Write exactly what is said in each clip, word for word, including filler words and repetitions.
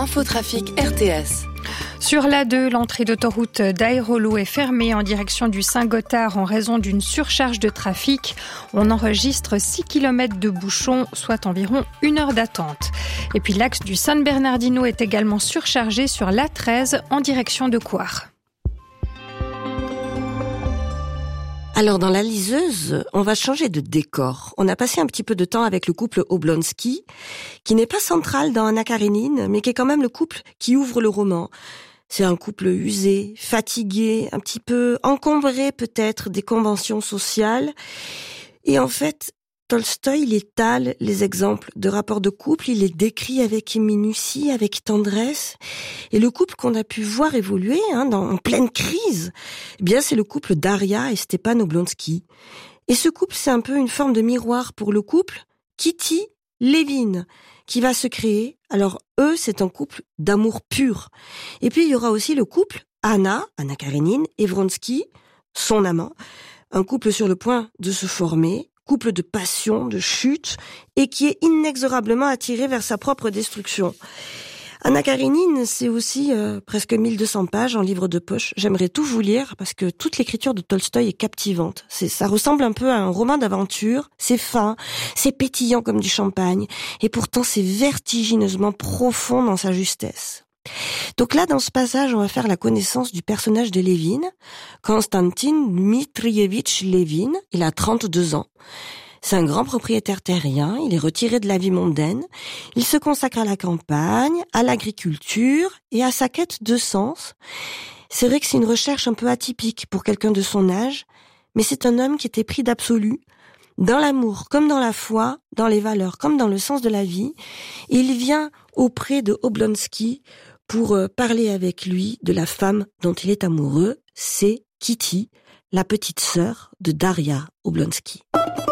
Infotrafic R T S. Sur l'A deux, l'entrée d'autoroute d'Aérolo est fermée en direction du Saint-Gothard en raison d'une surcharge de trafic. On enregistre six kilomètres de bouchons, soit environ une heure d'attente. Et puis l'axe du San Bernardino est également surchargé sur l'A treize en direction de Coire. Alors dans la liseuse, on va changer de décor. On a passé un petit peu de temps avec le couple Oblonsky, qui n'est pas central dans Anna Karénine, mais qui est quand même le couple qui ouvre le roman. C'est un couple usé, fatigué, un petit peu encombré peut-être des conventions sociales. Et en fait, Tolstoï, il étale les exemples de rapports de couple, il les décrit avec minutie, avec tendresse. Et le couple qu'on a pu voir évoluer, hein, dans, en pleine crise, eh bien c'est le couple Daria et Stepan Oblonsky. Et ce couple, c'est un peu une forme de miroir pour le couple Kitty-Levin, qui va se créer. Alors eux, c'est un couple d'amour pur. Et puis il y aura aussi le couple Anna, Anna Karénine, et Vronsky, son amant, un couple sur le point de se former, couple de passion, de chute, et qui est inexorablement attiré vers sa propre destruction. Anna Karénine, c'est aussi euh, presque mille deux cents pages en livre de poche. J'aimerais tout vous lire parce que toute l'écriture de Tolstoï est captivante. C'est, ça ressemble un peu à un roman d'aventure. C'est fin, c'est pétillant comme du champagne, et pourtant c'est vertigineusement profond dans sa justesse. Donc là, dans ce passage, on va faire la connaissance du personnage de Levin, Konstantin Dmitrievitch Levin. Il a trente-deux ans. C'est un grand propriétaire terrien, il est retiré de la vie mondaine. Il se consacre à la campagne, à l'agriculture et à sa quête de sens. C'est vrai que c'est une recherche un peu atypique pour quelqu'un de son âge, mais c'est un homme qui était pris d'absolu, dans l'amour comme dans la foi, dans les valeurs comme dans le sens de la vie. Et il vient auprès de Oblonsky pour parler avec lui de la femme dont il est amoureux. C'est Kitty, la petite sœur de Daria Oblonsky.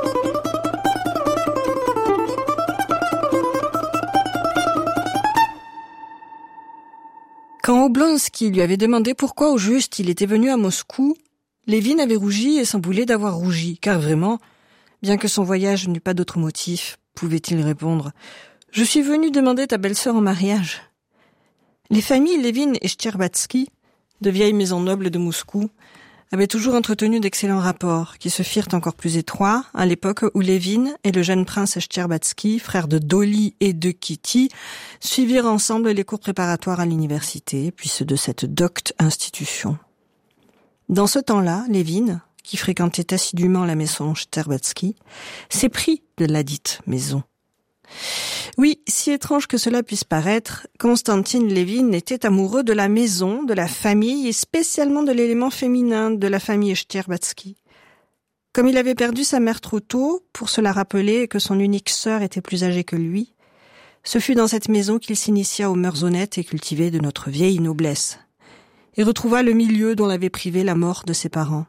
Quand Oblonsky lui avait demandé pourquoi au juste il était venu à Moscou, Levin avait rougi et s'en voulait d'avoir rougi, car vraiment, bien que son voyage n'eût pas d'autre motif, pouvait-il répondre « Je suis venu demander ta belle-sœur en mariage ». Les familles Levin et Shtcherbatsky, de vieilles maisons nobles de Moscou, avaient toujours entretenu d'excellents rapports, qui se firent encore plus étroits à l'époque où Levin et le jeune prince Shtcherbatsky, frère de Dolly et de Kitty, suivirent ensemble les cours préparatoires à l'université, puis ceux de cette docte institution. Dans ce temps-là, Levin, qui fréquentait assidûment la maison Shtcherbatsky, s'éprit de ladite maison. Oui, si étrange que cela puisse paraître, Konstantin Levin était amoureux de la maison, de la famille et spécialement de l'élément féminin de la famille Shtcherbatsky. Comme il avait perdu sa mère trop tôt, pour se la rappeler que son unique sœur était plus âgée que lui, ce fut dans cette maison qu'il s'initia aux mœurs honnêtes et cultivées de notre vieille noblesse, et retrouva le milieu dont l'avait privé la mort de ses parents.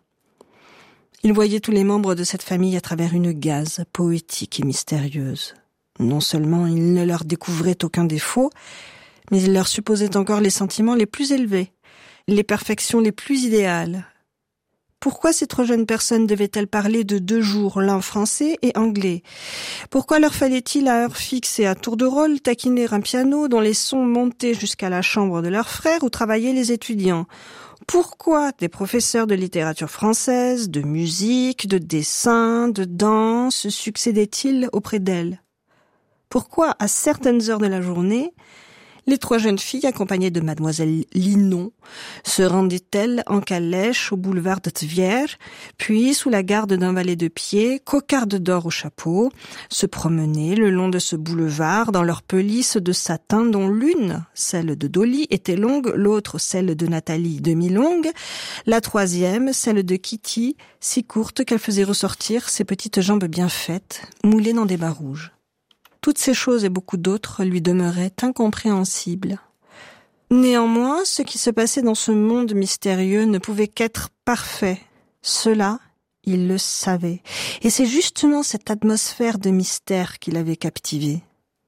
Il voyait tous les membres de cette famille à travers une gaze poétique et mystérieuse. Non seulement il ne leur découvrait aucun défaut, mais il leur supposait encore les sentiments les plus élevés, les perfections les plus idéales. Pourquoi ces trois jeunes personnes devaient-elles parler de deux jours, l'un français et anglais? Pourquoi leur fallait-il à heure fixe et à tour de rôle taquiner un piano dont les sons montaient jusqu'à la chambre de leur frère où travaillaient les étudiants? Pourquoi des professeurs de littérature française, de musique, de dessin, de danse se succédaient-ils auprès d'elles? Pourquoi, à certaines heures de la journée, les trois jeunes filles, accompagnées de mademoiselle Linon, se rendaient-elles en calèche au boulevard de Tver, puis, sous la garde d'un valet de pied, cocarde d'or au chapeau, se promenaient le long de ce boulevard dans leurs pelisses de satin dont l'une, celle de Dolly, était longue, l'autre, celle de Nathalie, demi-longue, la troisième, celle de Kitty, si courte qu'elle faisait ressortir ses petites jambes bien faites, moulées dans des bas rouges. Toutes ces choses et beaucoup d'autres lui demeuraient incompréhensibles. Néanmoins, ce qui se passait dans ce monde mystérieux ne pouvait qu'être parfait. Cela, il le savait. Et c'est justement cette atmosphère de mystère qui l'avait captivé.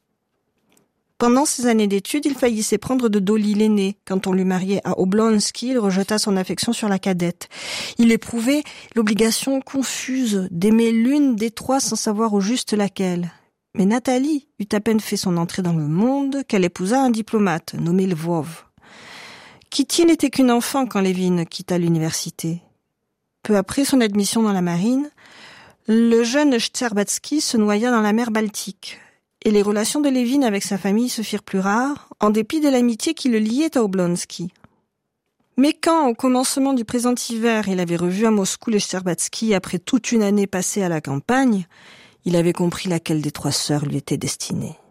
Pendant ses années d'études, il faillissait prendre de Dolly l'aînée. Quand on lui mariait à Oblonsky, il rejeta son affection sur la cadette. Il éprouvait l'obligation confuse d'aimer l'une des trois sans savoir au juste laquelle. Mais Nathalie eut à peine fait son entrée dans le monde qu'elle épousa un diplomate nommé Lvov. Kitty n'était qu'une enfant quand Lévin quitta l'université. Peu après son admission dans la marine, le jeune Szczerbatsky se noya dans la mer Baltique, et les relations de Lévin avec sa famille se firent plus rares, en dépit de l'amitié qui le liait à Oblonsky. Mais quand, au commencement du présent hiver, il avait revu à Moscou les Szczerbatsky après toute une année passée à la campagne, il avait compris laquelle des trois sœurs lui était destinée.